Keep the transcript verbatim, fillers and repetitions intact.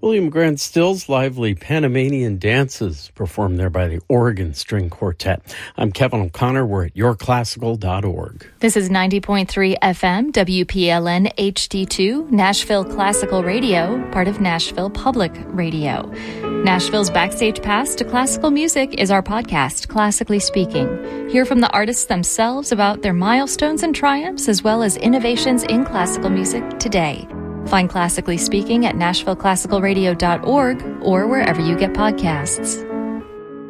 William Grant Still's lively Panamanian dances performed there by the Oregon String Quartet. I'm Kevin O'Connor. We're at your classical dot org. This is ninety point three F M, W P L N H D two, Nashville Classical Radio, part of Nashville Public Radio. Nashville's backstage pass to classical music is our podcast, Classically Speaking. Hear from the artists themselves about their milestones and triumphs, as well as innovations in classical music today. Find Classically Speaking at Nashville Classical Radio dot org or wherever you get podcasts.